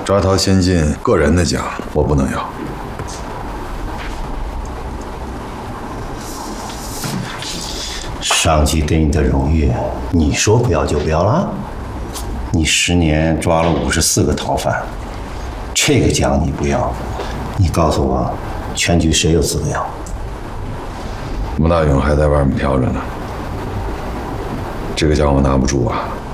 扎涛先进个人的奖我不能要。 上级给你的荣誉，你说不要就不要了？你10年抓了54个逃犯，这个奖你不要，你告诉我，全局谁有资格要？ 穆大勇还在外面飘着呢，这个奖我拿不住啊。